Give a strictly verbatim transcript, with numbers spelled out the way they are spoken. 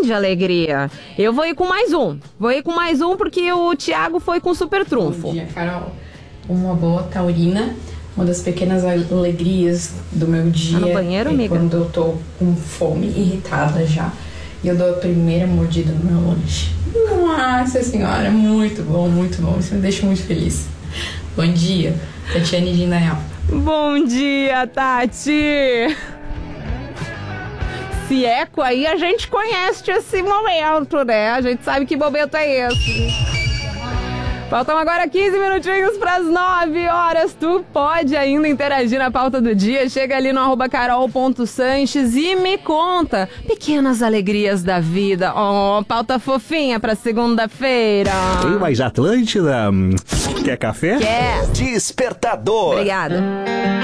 grande alegria. Eu vou ir com mais um. Vou ir com mais um porque o Thiago foi com super trunfo. Bom dia, Carol. Uma boa taurina. Uma das pequenas alegrias do meu dia tá no banheiro, é amiga? Quando eu tô com fome, irritada já, e eu dou a primeira mordida no meu lanche. Nossa senhora, muito bom, muito bom. Isso me deixa muito feliz. Bom dia, Tatiane de Indaial. Bom dia, Tati! Se eco aí, a gente conhece esse momento, né? A gente sabe que momento é esse. Faltam agora quinze minutinhos para as nove horas. Tu pode ainda interagir na pauta do dia. Chega ali no arroba carol ponto sanches e me conta pequenas alegrias da vida. Oh, pauta fofinha para segunda-feira. Tem mais Atlântida? Quer café? Quer. Despertador. Obrigada.